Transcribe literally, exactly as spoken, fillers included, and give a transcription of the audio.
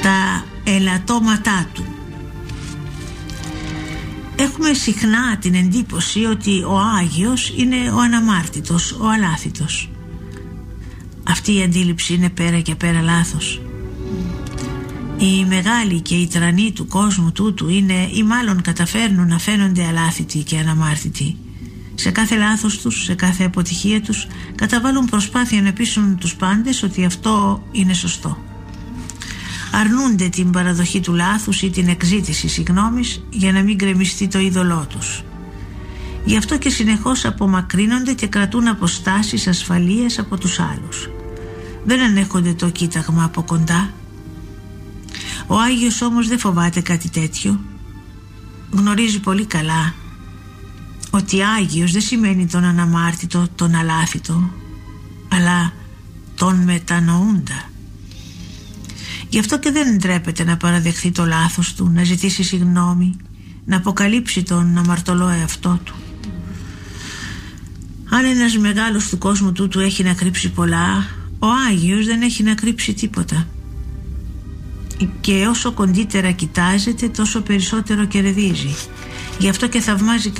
τα ελαττώματά του. Έχουμε συχνά την εντύπωση ότι ο Άγιος είναι ο αναμάρτητος, ο αλάθητος. Αυτή η αντίληψη είναι πέρα και πέρα λάθος. Οι μεγάλοι και οι τρανοί του κόσμου τούτου είναι, ή μάλλον καταφέρνουν να φαίνονται αλάθητοι και αναμάρτητοι. Σε κάθε λάθος τους, σε κάθε αποτυχία τους, καταβάλουν προσπάθεια να πείσουν τους πάντες ότι αυτό είναι σωστό. Αρνούνται την παραδοχή του λάθους ή την εκζήτηση συγγνώμης για να μην γκρεμιστεί το είδωλό τους. Γι' αυτό και συνεχώς απομακρύνονται και κρατούν αποστάσεις ασφαλείας από τους άλλους. Δεν ανέχονται το κοίταγμα από κοντά. Ο Άγιος όμως δεν φοβάται κάτι τέτοιο. Γνωρίζει πολύ καλά ότι Άγιος δεν σημαίνει τον αναμάρτητο, τον αλάθητο, αλλά τον μετανοούντα. Γι' αυτό και δεν ντρέπεται να παραδεχθεί το λάθος του, να ζητήσει συγγνώμη, να αποκαλύψει τον αμαρτωλό εαυτό του. Αν ένας μεγάλος του κόσμου τούτου έχει να κρύψει πολλά, ο Άγιος δεν έχει να κρύψει τίποτα. Και όσο κοντύτερα κοιτάζεται, τόσο περισσότερο κερδίζει. Γι' αυτό και θαυμάζει